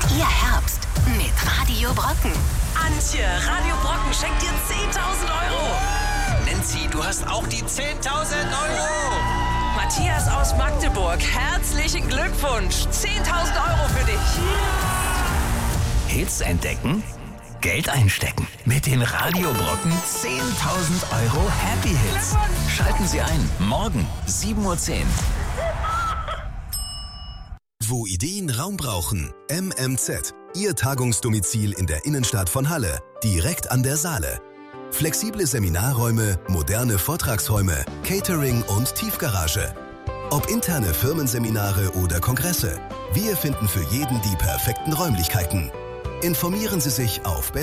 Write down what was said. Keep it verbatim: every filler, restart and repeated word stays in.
Ihr Herbst mit Radio Brocken. Antje, Radio Brocken schenkt dir zehntausend Euro. Nancy, du hast auch die zehntausend Euro. Matthias aus Magdeburg, herzlichen Glückwunsch. zehntausend Euro für dich. Hits entdecken, Geld einstecken. Mit den Radio Brocken zehntausend Euro Happy Hits. Schalten Sie ein, morgen sieben Uhr zehn. Wo Ideen Raum brauchen. M M Z. Ihr Tagungsdomizil in der Innenstadt von Halle. Direkt an der Saale. Flexible Seminarräume, moderne Vortragsräume, Catering und Tiefgarage. Ob interne Firmenseminare oder Kongresse. Wir finden für jeden die perfekten Räumlichkeiten. Informieren Sie sich auf